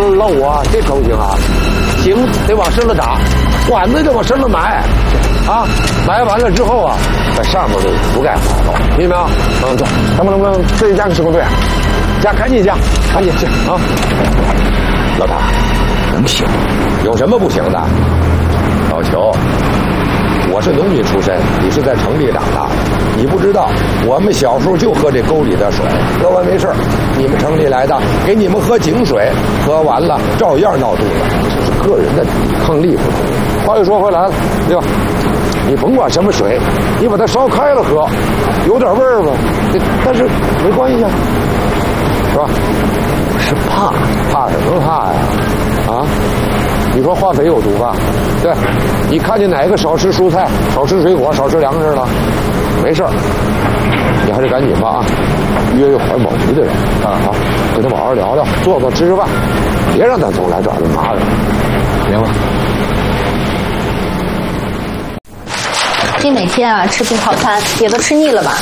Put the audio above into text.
老吴啊，这可不行啊，井得往深了扎，管子得往深了埋，啊，埋完了之后啊，在上面给覆盖好了，明白没有？嗯，走，咱们能不能自己加个施工队？加，赶紧加啊！老大，能行？有什么不行的？老裘，我是农民出身，你是在城里长大的，你不知道，我们小时候就喝这沟里的水，喝完没事，你们城里来的，给你们喝井水，喝完了照样闹肚子，这是个人的抵抗力不同。话又说回来了，对吧？你甭管什么水，你把它烧开了喝，有点味儿吧，但是没关系啊，是吧？是怕什么怕呀？啊？你说化肥有毒吧？对，你看见哪个少吃蔬菜、少吃水果、少吃粮食了？没事儿，你还是赶紧吧啊，约环保局的人啊，跟他们好好聊聊，坐吃饭，别让他总来找这麻烦，明白？ 你每天啊吃瓶套餐也都吃腻了吧？